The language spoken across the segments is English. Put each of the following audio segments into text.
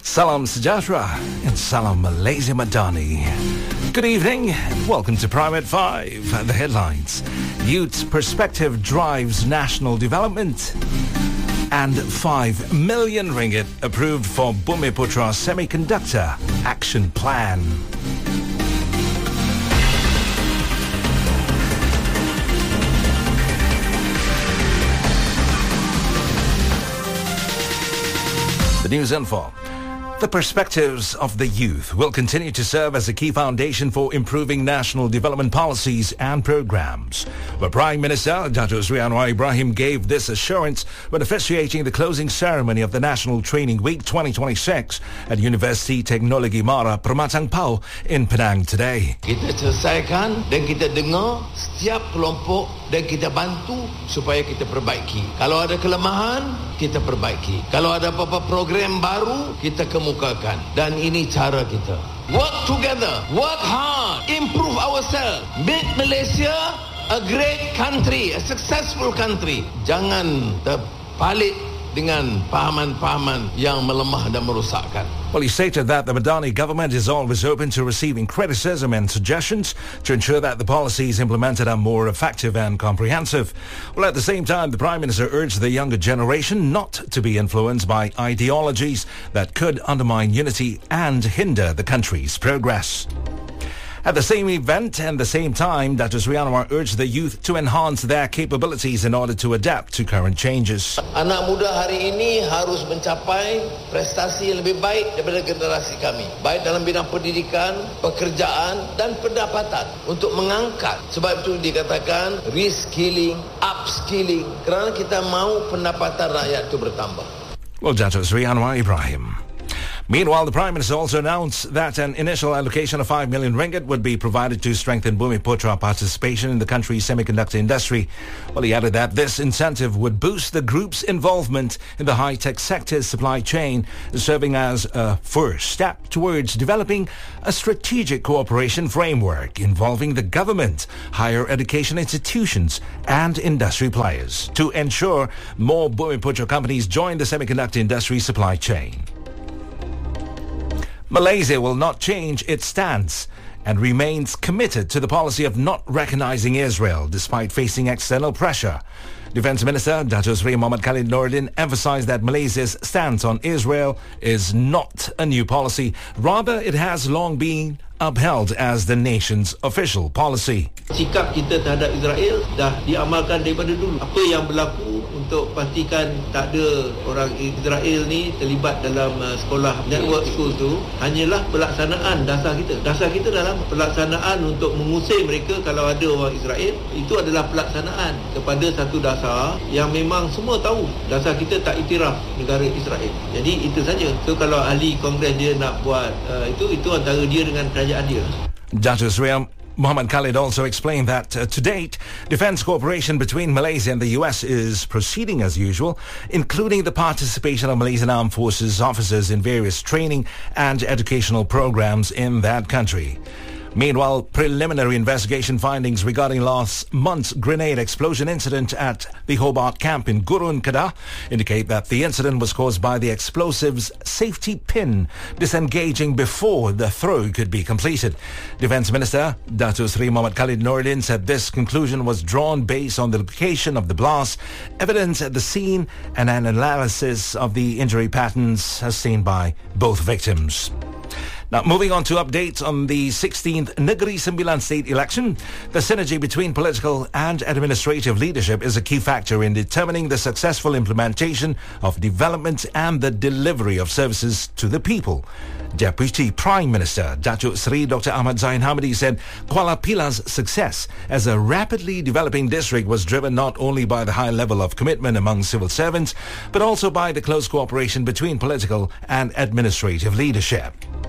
Salam Sejahtera and Salam Malaysia Madani. Good evening and welcome to Prime at 5. The headlines. Youth's perspective drives national development. And 5 million ringgit approved for Bumiputra Semiconductor Action Plan. The news info. The perspectives of the youth will continue to serve as a key foundation for improving national development policies and programs. The Prime Minister, Dato' Sri Anwar Ibrahim, gave this assurance when officiating the closing ceremony of the National Training Week 2026 at Universiti Teknologi Mara Permatang Pau in Penang today. Kita selesaikan dan kita dengar setiap kelompok dan kita bantu supaya kita perbaiki. Kalau ada kelemahan, kita perbaiki. Kalau ada apa-apa program baru, kita kemukakan. Dan ini cara kita. Work together, work hard, improve ourselves, make Malaysia a great country, a successful country. Jangan terpalit dengan pahaman-pahaman yang melemah dan merosakkan. Well, he stated that the Madani government is always open to receiving criticism and suggestions to ensure that the policies implemented are more effective and comprehensive. Well, at the same time, the Prime Minister urged the younger generation not to be influenced by ideologies that could undermine unity and hinder the country's progress. At the same event and the same time, Dato' Sri Anwar urged the youth to enhance their capabilities in order to adapt to current changes. Anak muda hari ini harus mencapai prestasi yang lebih baik daripada generasi kami. Baik dalam bidang pendidikan, pekerjaan dan pendapatan untuk mengangkat. Sebab itu dikatakan reskilling, upskilling. Kerana kita mahu pendapatan rakyat itu bertambah. Well, Dato' Sri Anwar Ibrahim. Meanwhile, the Prime Minister also announced that an initial allocation of 5 million ringgit would be provided to strengthen Bumiputra participation in the country's semiconductor industry. Well, he added that this incentive would boost the group's involvement in the high-tech sector's supply chain, serving as a first step towards developing a strategic cooperation framework involving the government, higher education institutions and industry players to ensure more Bumiputra companies join the semiconductor industry supply chain. Malaysia will not change its stance and remains committed to the policy of not recognizing Israel despite facing external pressure. Defense Minister Dato' Sri Mohammad Khalid Nordin emphasized that Malaysia's stance on Israel is not a new policy. Rather, it has long been upheld as the nation's official policy. Sikap kita terhadap Israel dah diamalkan daripada dulu. Apa yang berlaku untuk pastikan tak ada orang Israel ni terlibat dalam sekolah network school tu hanyalah pelaksanaan dasar kita. Dasar kita dalam pelaksanaan untuk mengusir mereka kalau ada orang Israel. Itu adalah pelaksanaan kepada satu dasar yang memang semua tahu. Dasar kita tak iktiraf negara Israel. Jadi itu saja. So kalau ahli Kongres dia nak buat itu antara dia dengan kerajaan dia. Dato' Sri Mohammad Khalid also explained that to date, defense cooperation between Malaysia and the US is proceeding as usual, including the participation of Malaysian Armed Forces officers in various training and educational programs in that country. Meanwhile, preliminary investigation findings regarding last month's grenade explosion incident at the Hobart camp in Gurun, Kedah indicate that the incident was caused by the explosive's safety pin disengaging before the throw could be completed. Defense Minister Dato' Sri Mohammad Khalid Nordin said this conclusion was drawn based on the location of the blast, evidence at the scene and an analysis of the injury patterns sustained by both victims. Now, moving on to updates on the 16th Negeri Sembilan state election, the synergy between political and administrative leadership is a key factor in determining the successful implementation of development and the delivery of services to the people. Deputy Prime Minister Datuk Seri Dr. Ahmad Zain Hamidi said Kuala Pilah's success as a rapidly developing district was driven not only by the high level of commitment among civil servants, but also by the close cooperation between political and administrative leadership.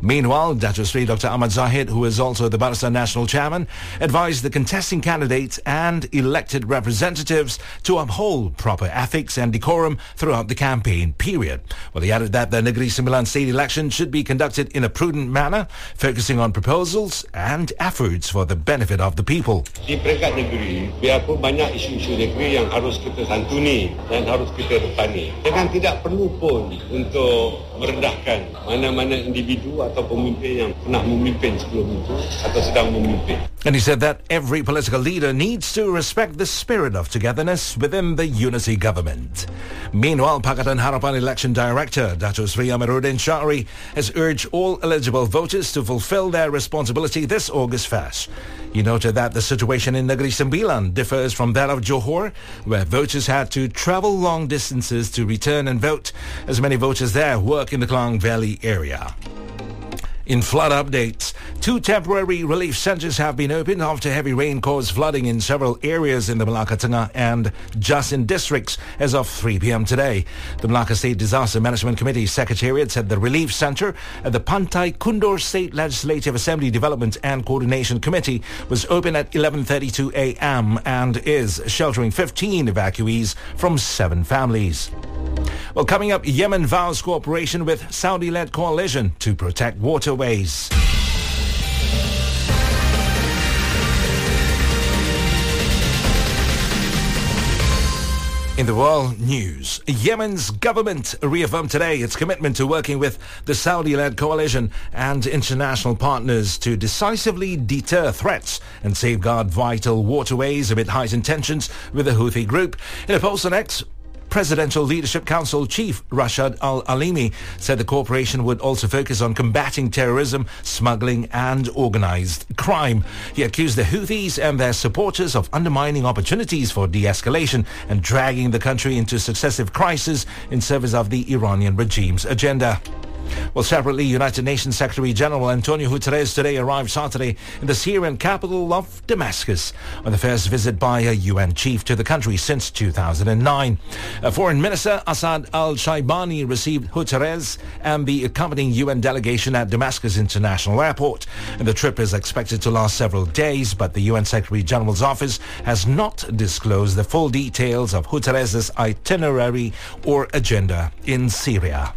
Meanwhile, Dato' Sri Dr. Ahmad Zahid, who is also the Barisan National Chairman, advised the contesting candidates and elected representatives to uphold proper ethics and decorum throughout the campaign period. Well, he added that the Negeri Sembilan state election should be conducted in a prudent manner, focusing on proposals and efforts for the benefit of the people. Di peringkat negeri, biarpun banyak isu-isu negeri yang harus kita santuni dan harus kita depani. Jangan tidak perlu pun untuk merendahkan mana-mana individu atau pemimpin yang pernah memimpin sebelum itu atau sedang memimpin. And he said that every political leader needs to respect the spirit of togetherness within the unity government. Meanwhile, Pakatan Harapan Election Director Dato' Sri Amiruddin Syari has urged all eligible voters to fulfill their responsibility this August 1st. He noted that the situation in Negeri Sembilan differs from that of Johor, where voters had to travel long distances to return and vote, as many voters there work in the Klang Valley area. In flood updates, 2 temporary relief centres have been opened after heavy rain caused flooding in several areas in the Melaka Tengah and Jasin districts as of 3 p.m. today. The Melaka State Disaster Management Committee Secretariat said the relief centre at the Pantai Kundur State Legislative Assembly Development and Coordination Committee was open at 11:32 a.m. and is sheltering 15 evacuees from 7 families. Well, coming up, Yemen vows cooperation with Saudi-led coalition to protect waterways. In the world news, Yemen's government reaffirmed today its commitment to working with the Saudi-led coalition and international partners to decisively deter threats and safeguard vital waterways amid heightened tensions with the Houthi group. In a post on X, Presidential Leadership Council Chief Rashad Al-Alimi said the cooperation would also focus on combating terrorism, smuggling and organized crime. He accused the Houthis and their supporters of undermining opportunities for de-escalation and dragging the country into successive crises in service of the Iranian regime's agenda. Well, separately, United Nations Secretary-General Antonio Guterres today arrived Saturday in the Syrian capital of Damascus on the first visit by a UN chief to the country since 2009. Foreign Minister Assad al-Shaibani received Guterres and the accompanying UN delegation at Damascus International Airport. And the trip is expected to last several days, but the UN Secretary-General's office has not disclosed the full details of Guterres' itinerary or agenda in Syria.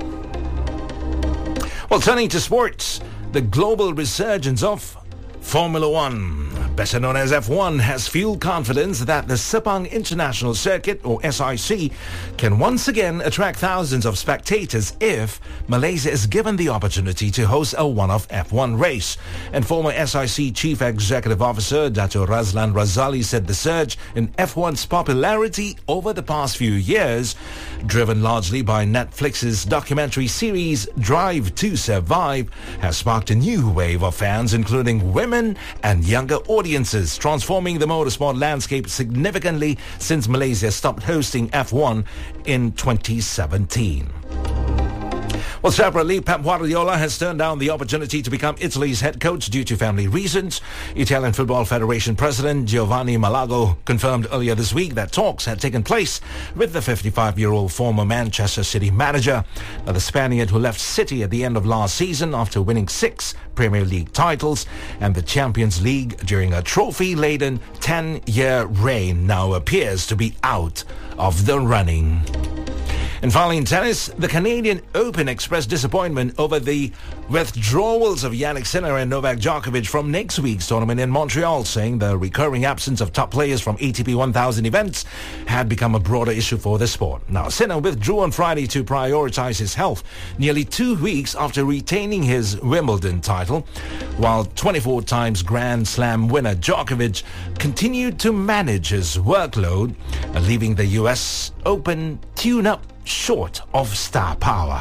Well, turning to sports, the global resurgence of Formula One, better known as F1, has fueled confidence that the Sepang International Circuit, or SIC, can once again attract thousands of spectators if Malaysia is given the opportunity to host a one-off F1 race. And former SIC Chief Executive Officer Dato' Razlan Razali said the surge in F1's popularity over the past few years, driven largely by Netflix's documentary series Drive to Survive, has sparked a new wave of fans, including women and younger audiences, transforming the motorsport landscape significantly since Malaysia stopped hosting F1 in 2017. Well, separately, Pep Guardiola has turned down the opportunity to become Italy's head coach due to family reasons. Italian Football Federation President Giovanni Malago confirmed earlier this week that talks had taken place with the 55-year-old former Manchester City manager. Now, the Spaniard, who left City at the end of last season after winning 6 Premier League titles and the Champions League during a trophy-laden 10-year reign, now appears to be out of the running. And finally in tennis, the Canadian Open expressed disappointment over the withdrawals of Jannik Sinner and Novak Djokovic from next week's tournament in Montreal, saying the recurring absence of top players from ATP 1000 events had become a broader issue for the sport. Now, Sinner withdrew on Friday to prioritize his health, nearly 2 weeks after retaining his Wimbledon title, while 24 times Grand Slam winner Djokovic continued to manage his workload, leaving the US Open tune-up short of star power.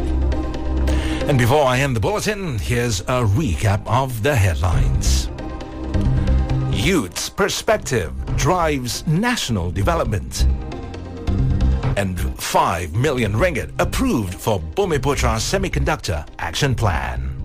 And before I end the bulletin, here's a recap of the headlines. Youth's perspective drives national development. And 5 million ringgit approved for Bumiputra Semiconductor Action Plan.